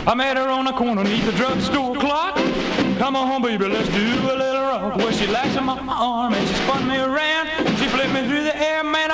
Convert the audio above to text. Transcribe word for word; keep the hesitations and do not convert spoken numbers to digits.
I met her on the corner neath the drugstore clock. Come on, baby, let's do a little rock. Well, she lashed on my arm and she spun me around. She flipped me through the air, man.